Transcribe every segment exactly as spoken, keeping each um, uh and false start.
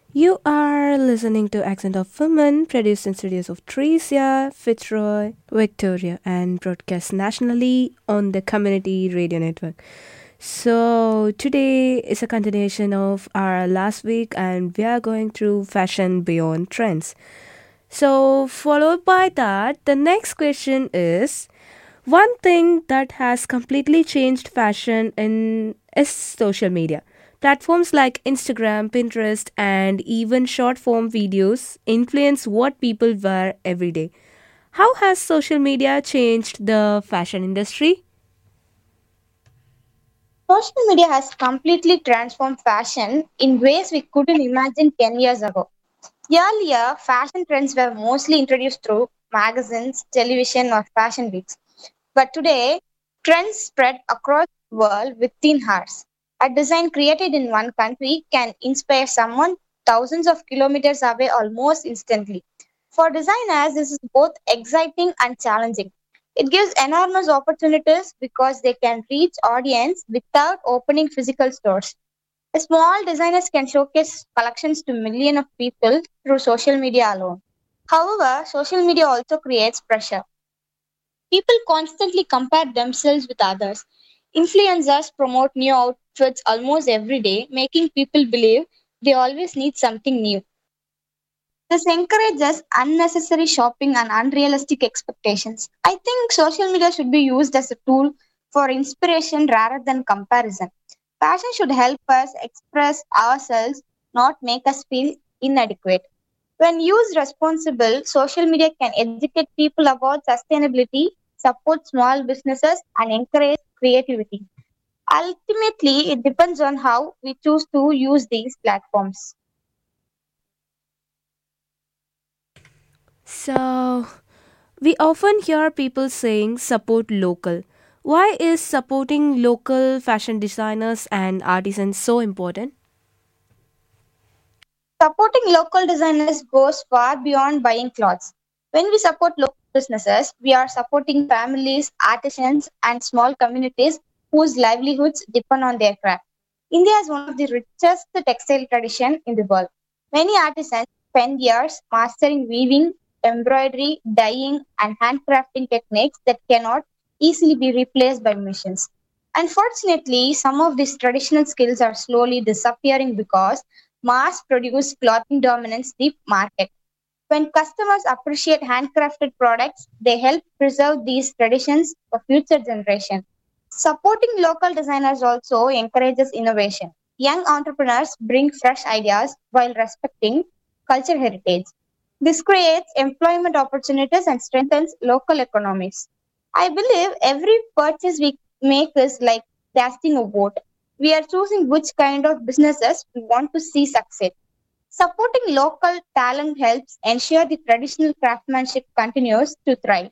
You are listening to Accent of Women, produced in studios of Tricia, Fitzroy, Victoria, and broadcast nationally on the Community Radio Network. So, today is a continuation of our last week, and we are going through fashion beyond trends. So, followed by that, the next question is one thing that has completely changed fashion in is social media. Platforms like Instagram, Pinterest, and even short form videos influence what people wear every day. How has social media changed the fashion industry? Social media has completely transformed fashion in ways we couldn't imagine ten years ago. Earlier, fashion trends were mostly introduced through magazines, television, or fashion weeks. But today, trends spread across the world within hours. A design created in one country can inspire someone thousands of kilometers away almost instantly. For designers, this is both exciting and challenging. It gives enormous opportunities because they can reach audience without opening physical stores. Small designers can showcase collections to millions of people through social media alone. However, social media also creates pressure. People constantly compare themselves with others. Influencers promote new outfits almost every day, making people believe they always need something new. This encourages unnecessary shopping and unrealistic expectations. I think social media should be used as a tool for inspiration rather than comparison. Fashion should help us express ourselves, not make us feel inadequate. When used responsible, social media can educate people about sustainability, support small businesses, and encourage creativity. Ultimately, it depends on how we choose to use these platforms. So, we often hear people saying support local. Why is supporting local fashion designers and artisans so important? Supporting local designers goes far beyond buying clothes. When we support local businesses, we are supporting families, artisans, and small communities whose livelihoods depend on their craft. India is one of the richest textile traditions in the world. Many artisans spend years mastering weaving, embroidery, dyeing, and handcrafting techniques that cannot easily be replaced by machines. Unfortunately, some of these traditional skills are slowly disappearing because mass produced clothing dominates the market. When customers appreciate handcrafted products, they help preserve these traditions for future generations. Supporting local designers also encourages innovation. Young entrepreneurs bring fresh ideas while respecting cultural heritage. This creates employment opportunities and strengthens local economies. I believe every purchase we make is like casting a vote. We are choosing which kind of businesses we want to see succeed. Supporting local talent helps ensure the traditional craftsmanship continues to thrive.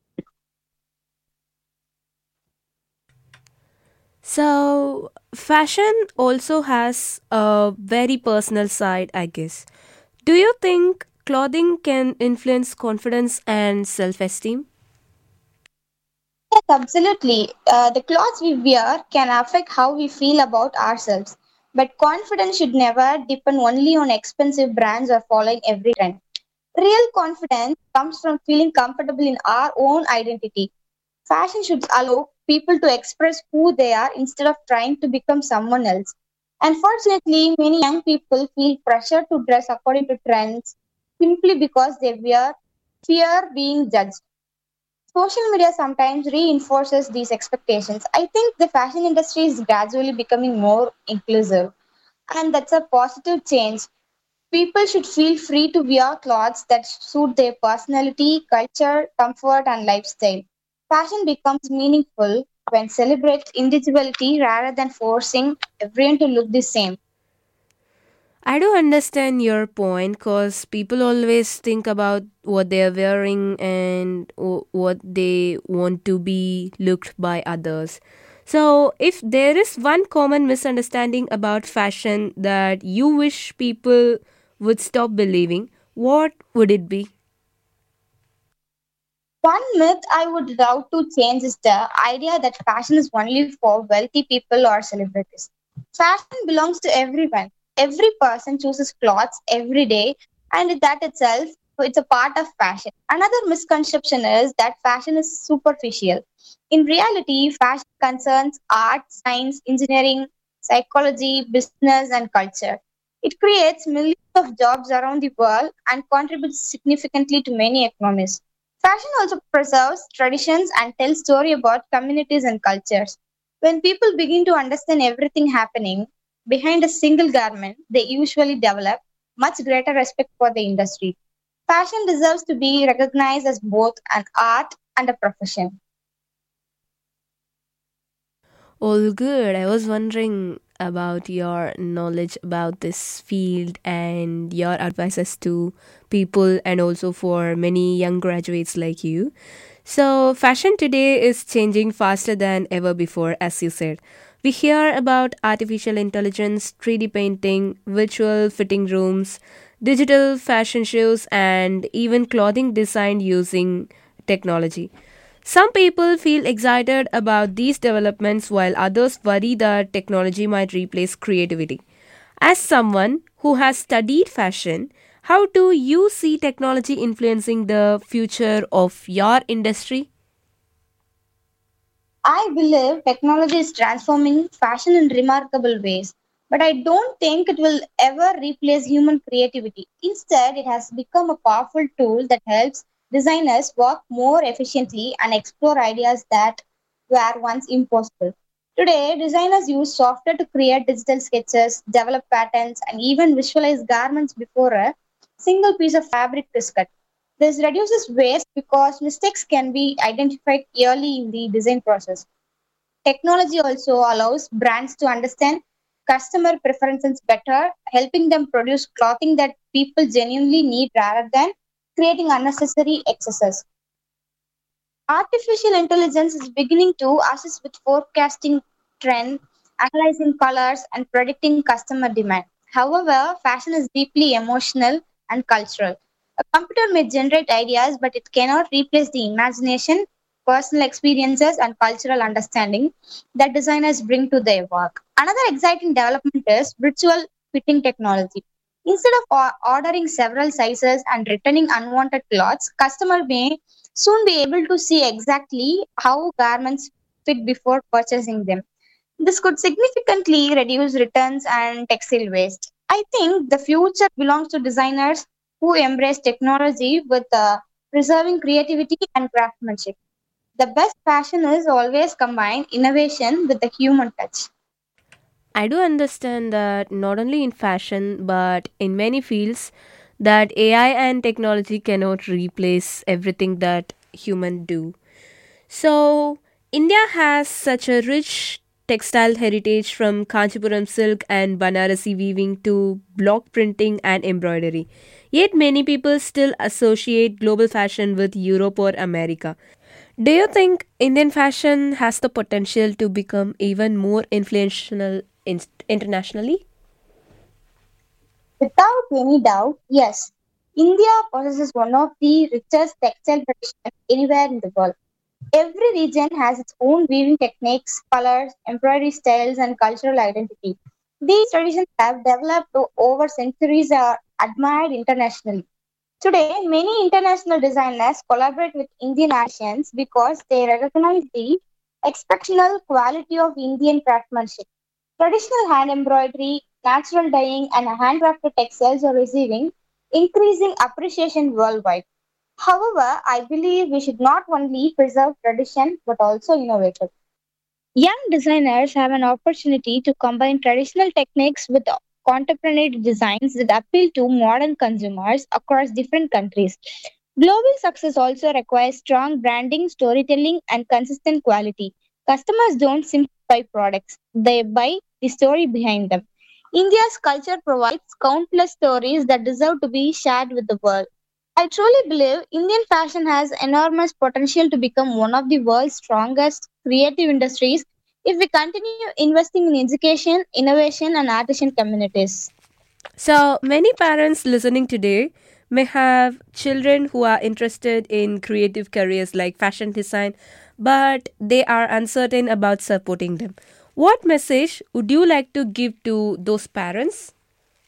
So, fashion also has a very personal side, I guess. Do you think clothing can influence confidence and self esteem? Yes, absolutely. Uh, the clothes we wear can affect how we feel about ourselves. But confidence should never depend only on expensive brands or following every trend. Real confidence comes from feeling comfortable in our own identity. Fashion should allow people to express who they are instead of trying to become someone else. Unfortunately, many young people feel pressure to dress according to trends simply because they fear, fear being judged. Social media sometimes reinforces these expectations. I think the fashion industry is gradually becoming more inclusive, and that's a positive change. People should feel free to wear clothes that suit their personality, culture, comfort, and lifestyle. Fashion becomes meaningful when celebrates individuality rather than forcing everyone to look the same. I do understand your point because people always think about what they're wearing and o- what they want to be looked by others. So, if there is one common misunderstanding about fashion that you wish people would stop believing, what would it be? One myth I would love to change is the idea that fashion is only for wealthy people or celebrities. Fashion belongs to everyone. Every person chooses clothes every day, and that itself, it's a part of fashion. Another misconception is that fashion is superficial. In reality, fashion concerns art, science, engineering, psychology, business, and culture. It creates millions of jobs around the world and contributes significantly to many economies. Fashion also preserves traditions and tells story about communities and cultures. When people begin to understand everything happening behind a single garment, they usually develop much greater respect for the industry. Fashion deserves to be recognized as both an art and a profession. All good. I was wondering about your knowledge about this field and your advices to people and also for many young graduates like you. So, fashion today is changing faster than ever before, as you said. We hear about artificial intelligence, three D painting, virtual fitting rooms, digital fashion shows, and even clothing designed using technology. Some people feel excited about these developments while others worry that technology might replace creativity. As someone who has studied fashion, how do you see technology influencing the future of your industry? I believe technology is transforming fashion in remarkable ways, but I don't think it will ever replace human creativity. Instead, it has become a powerful tool that helps designers work more efficiently and explore ideas that were once impossible. Today, designers use software to create digital sketches, develop patterns, and even visualize garments before a single piece of fabric is cut. This reduces waste because mistakes can be identified early in the design process. Technology also allows brands to understand customer preferences better, helping them produce clothing that people genuinely need rather than creating unnecessary excesses. Artificial intelligence is beginning to assist with forecasting trends, analyzing colors, and predicting customer demand. However, fashion is deeply emotional and cultural. A computer may generate ideas, but it cannot replace the imagination, personal experiences, and cultural understanding that designers bring to their work. Another exciting development is virtual fitting technology. Instead of o- ordering several sizes and returning unwanted clothes, customer may soon be able to see exactly how garments fit before purchasing them. This could significantly reduce returns and textile waste. I think the future belongs to designers who embrace technology with uh, preserving creativity and craftsmanship. The best fashion is always combine innovation with the human touch. I do understand that not only in fashion but in many fields that A I and technology cannot replace everything that human do. So, India has such a rich textile heritage from Kanchipuram silk and Banarasi weaving to block printing and embroidery. Yet, many people still associate global fashion with Europe or America. Do you think Indian fashion has the potential to become even more influential in- internationally? Without any doubt, yes, India possesses one of the richest textile traditions anywhere in the world. Every region has its own weaving techniques, colors, embroidery styles, and cultural identity. These traditions have developed o- over centuries are admired internationally. Today, many international designers collaborate with Indian artisans because they recognize the exceptional quality of Indian craftsmanship. Traditional hand embroidery, natural dyeing, and handcrafted textiles are receiving increasing appreciation worldwide. However, I believe we should not only preserve tradition but also innovate it. Young designers have an opportunity to combine traditional techniques with contemporary designs that appeal to modern consumers across different countries. Global success also requires strong branding, storytelling, and consistent quality. Customers don't simply buy products, they buy the story behind them. India's culture provides countless stories that deserve to be shared with the world. I truly believe Indian fashion has enormous potential to become one of the world's strongest creative industries if we continue investing in education, innovation, and artisan communities. So, many parents listening today may have children who are interested in creative careers like fashion design, but they are uncertain about supporting them. What message would you like to give to those parents?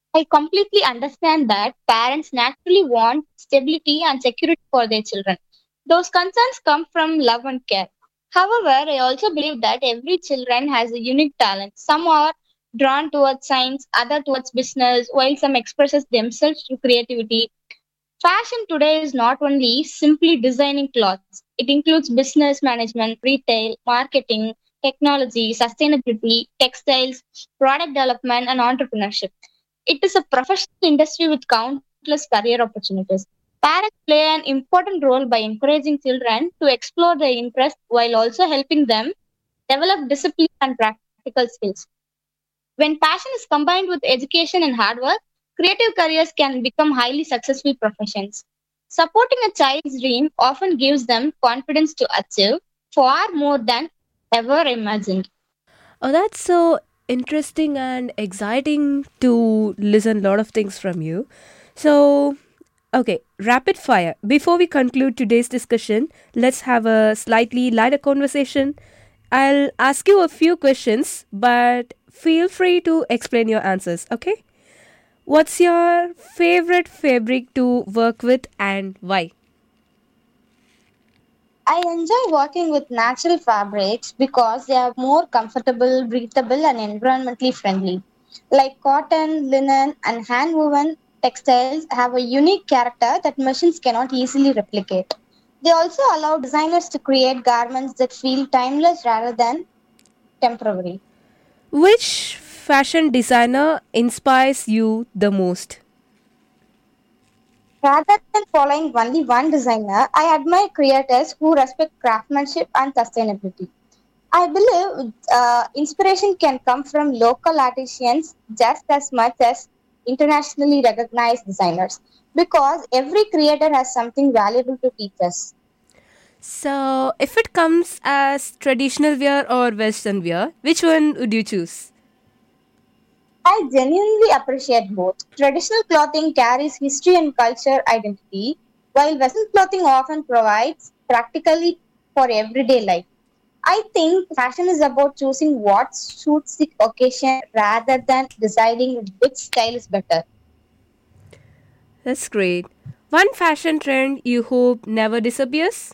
I completely understand that parents naturally want stability and security for their children. Those concerns come from love and care. However, I also believe that every children has a unique talent. Some are drawn towards science, other towards business, while some expresses themselves through creativity. Fashion today is not only simply designing clothes. It includes business management, retail, marketing, technology, sustainability, textiles, product development, and entrepreneurship. It is a professional industry with countless career opportunities. Parents play an important role by encouraging children to explore their interests while also helping them develop discipline and practical skills. When passion is combined with education and hard work, creative careers can become highly successful professions. Supporting a child's dream often gives them confidence to achieve far more than ever imagined. Oh, that's so interesting and exciting to listen a lot of things from you. So, okay, rapid fire. Before we conclude today's discussion, let's have a slightly lighter conversation. I'll ask you a few questions, but feel free to explain your answers, okay? What's your favorite fabric to work with and why? I enjoy working with natural fabrics because they are more comfortable, breathable, and environmentally friendly. Like cotton, linen, and hand woven textiles have a unique character that machines cannot easily replicate. They also allow designers to create garments that feel timeless rather than temporary. Which fashion designer inspires you the most? Rather than following only one designer, I admire creators who respect craftsmanship and sustainability. I believe uh, inspiration can come from local artisans just as much as internationally recognized designers because every creator has something valuable to teach us. So, if it comes as traditional wear or western wear, which one would you choose? I genuinely appreciate both. Traditional clothing carries history and culture identity, while Western clothing often provides practically for everyday life. I think fashion is about choosing what suits the occasion rather than deciding which style is better. That's great. One fashion trend you hope never disappears?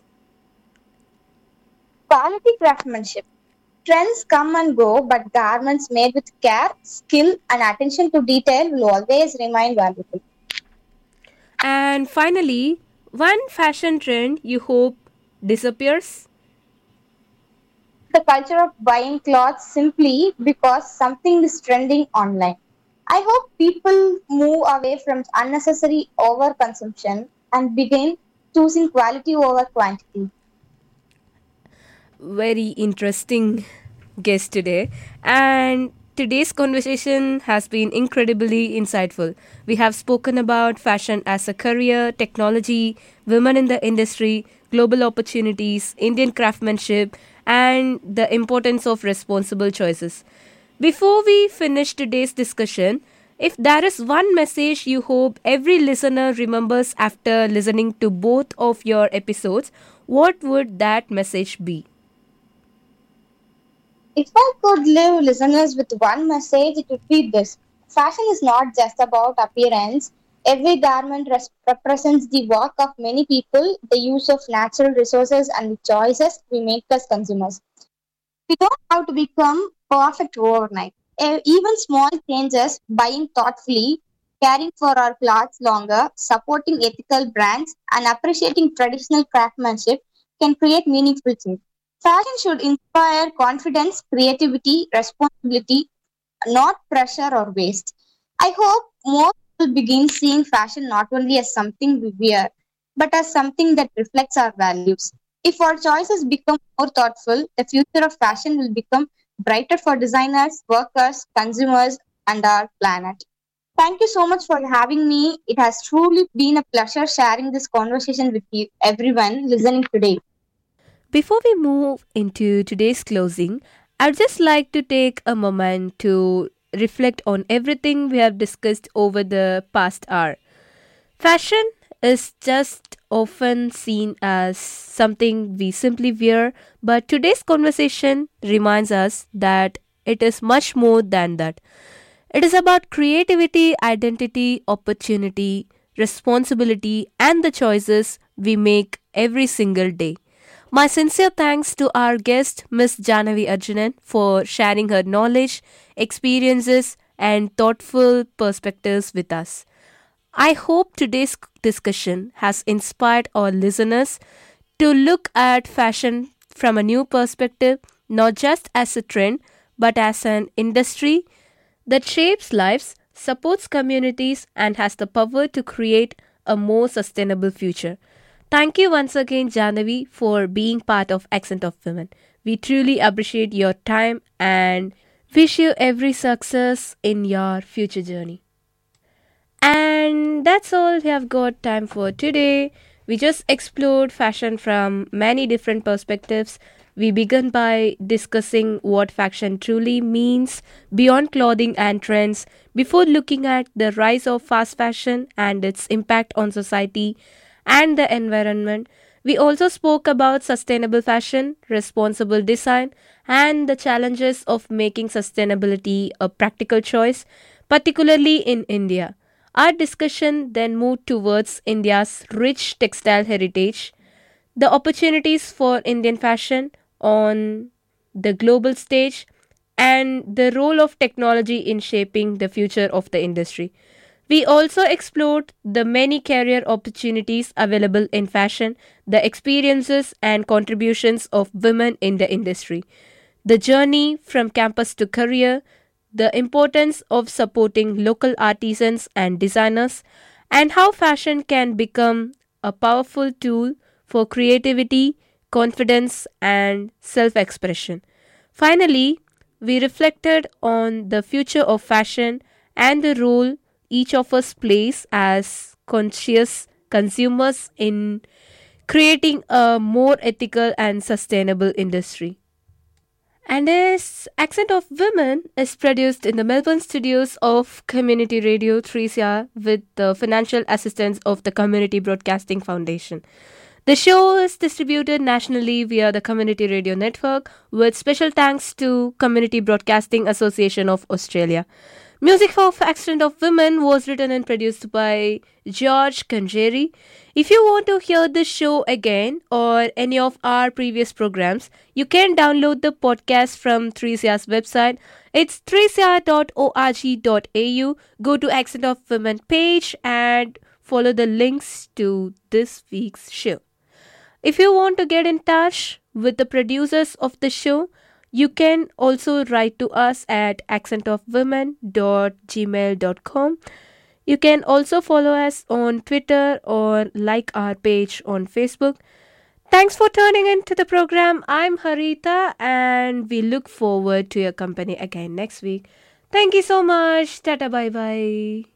Quality craftsmanship. Trends come and go, but garments made with care, skill, and attention to detail will always remain valuable. And finally, one fashion trend you hope disappears? The culture of buying clothes simply because something is trending online. I hope people move away from unnecessary overconsumption and begin choosing quality over quantity. Very interesting guest today. And today's conversation has been incredibly insightful. We have spoken about fashion as a career, technology, women in the industry, global opportunities, Indian craftsmanship, and the importance of responsible choices. Before we finish today's discussion, if there is one message you hope every listener remembers after listening to both of your episodes, what would that message be? If I could leave listeners with one message, it would be this. Fashion is not just about appearance. Every garment res- represents the work of many people, the use of natural resources, and the choices we make as consumers. We don't have to become perfect overnight. E- Even small changes, buying thoughtfully, caring for our clothes longer, supporting ethical brands, and appreciating traditional craftsmanship can create meaningful change. Fashion should inspire confidence, creativity, responsibility, not pressure or waste. I hope more people begin seeing fashion not only as something we wear, but as something that reflects our values. If our choices become more thoughtful, the future of fashion will become brighter for designers, workers, consumers, and our planet. Thank you so much for having me. It has truly been a pleasure sharing this conversation with you, everyone listening today. Before we move into today's closing, I'd just like to take a moment to reflect on everything we have discussed over the past hour. Fashion is just often seen as something we simply wear, but today's conversation reminds us that it is much more than that. It is about creativity, identity, opportunity, responsibility, and the choices we make every single day. My sincere thanks to our guest, Miss Janavi Arjunan, for sharing her knowledge, experiences, and thoughtful perspectives with us. I hope today's discussion has inspired our listeners to look at fashion from a new perspective, not just as a trend, but as an industry that shapes lives, supports communities, and has the power to create a more sustainable future. Thank you once again, Janavi, for being part of Accent of Women. We truly appreciate your time and wish you every success in your future journey. And that's all we have got time for today. We just explored fashion from many different perspectives. We began by discussing what fashion truly means beyond clothing and trends before looking at the rise of fast fashion and its impact on society and the environment. We also spoke about sustainable fashion, responsible design, and the challenges of making sustainability a practical choice, particularly in India. Our discussion then moved towards India's rich textile heritage, the opportunities for Indian fashion on the global stage, and the role of technology in shaping the future of the industry. We also explored the many career opportunities available in fashion, the experiences and contributions of women in the industry, the journey from campus to career, the importance of supporting local artisans and designers, and how fashion can become a powerful tool for creativity, confidence, and self expression. Finally, we reflected on the future of fashion and the role each of us plays as conscious consumers in creating a more ethical and sustainable industry. And this Accent of Women is produced in the Melbourne studios of Community Radio three C R with the financial assistance of the Community Broadcasting Foundation. The show is distributed nationally via the Community Radio Network with special thanks to Community Broadcasting Association of Australia. Music for Accent of Women was written and produced by George Kanjeri. If you want to hear this show again or any of our previous programs, you can download the podcast from three C R's website. It's three c r dot org dot a u. Go to Accent of Women page and follow the links to this week's show. If you want to get in touch with the producers of the show, you can also write to us at accent of women dot gmail dot com. You can also follow us on Twitter or like our page on Facebook. Thanks for tuning in to the program. I'm Harita and we look forward to your company again next week. Thank you so much. Tata bye bye.